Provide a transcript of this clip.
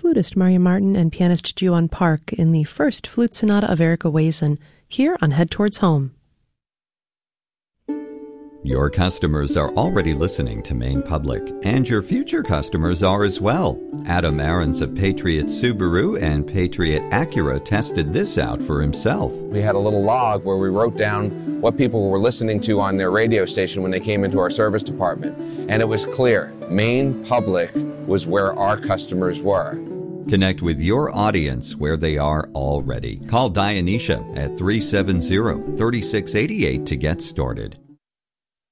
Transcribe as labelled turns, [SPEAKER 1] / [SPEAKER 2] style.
[SPEAKER 1] flutist Maria Martin and pianist Juan Park in the first flute sonata of Erica Wazen, here on Head Towards Home.
[SPEAKER 2] Your customers are already listening to Maine Public, and your future customers are as well. Adam Aarons of Patriot Subaru and Patriot Acura tested this out for himself.
[SPEAKER 3] We had a little log where we wrote down what people were listening to on their radio station when they came into our service department. And it was clear, Maine Public was where our customers were.
[SPEAKER 2] Connect with your audience where they are already. Call Dionysia at 370-3688 to get started.